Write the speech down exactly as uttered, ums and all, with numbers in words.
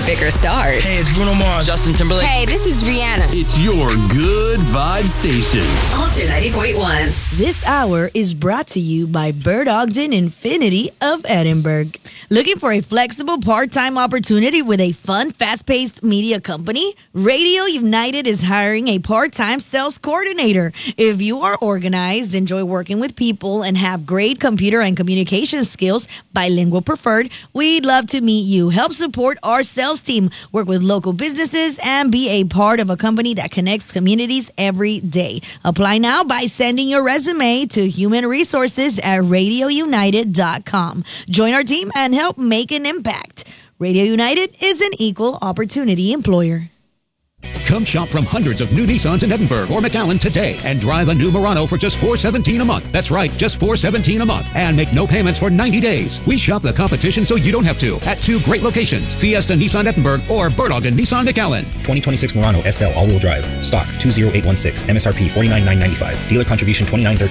bigger stars. Hey, it's Bruno Mars. Justin Timberlake. Hey, this is Rihanna. It's your good vibe station. Ultra ninety point one. This hour is brought to you by Bird Ogden Infinity of Edinburgh. Looking for a flexible part-time opportunity with a fun, fast-paced media company? Radio United is hiring a part-time sales coordinator. If you are organized, enjoy working with people, and have great computer and communication skills, bilingual preferred, we'd love to meet you. Help support our sales team, work with local businesses, and be a part of a company that connects communities every day. Apply now by sending your resume to human resources at radio united dot com. Join our team and help make an impact. Radio United is an equal opportunity employer. Come shop from hundreds of new Nissans in Edinburgh or McAllen today and drive a new Murano for just four hundred seventeen dollars a month. That's right, just four hundred seventeen dollars a month. And make no payments for ninety days. We shop the competition so you don't have to at two great locations, Fiesta Nissan Edinburgh or Bird Ogden Nissan McAllen. twenty twenty-six Murano S L all-wheel drive. Stock two zero eight one six. M S R P forty-nine thousand nine hundred ninety-five dollars. Dealer contribution twenty-nine thousand